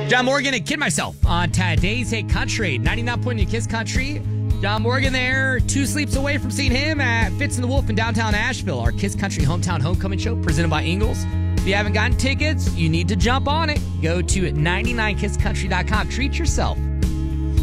John Morgan and Kid Myself on today's Hit Country. 99.9 Kiss Country. John Morgan there, 2 sleeps away from seeing him at Fitz and the Wolf in downtown Asheville. Our Kiss Country Hometown Homecoming Show presented by Ingles. If you haven't gotten tickets, you need to jump on it. Go to 99kisscountry.com. Treat yourself.